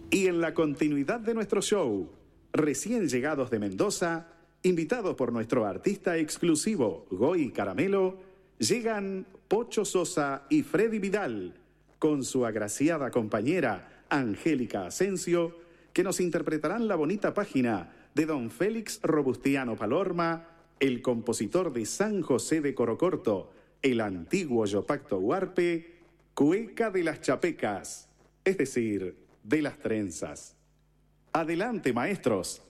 Y en la continuidad de nuestro show, recién llegados de Mendoza, invitados por nuestro artista exclusivo, Goy Caramelo, llegan Pocho Sosa y Freddy Vidal, con su agraciada compañera, Angélica Asensio, que nos interpretarán la bonita página de don Félix Robustiano Palorma, el compositor de San José de Corocorto, el antiguo Yopacto Huarpe, Cueca de las Chapecas, es decir, de las trenzas. Adelante, maestros.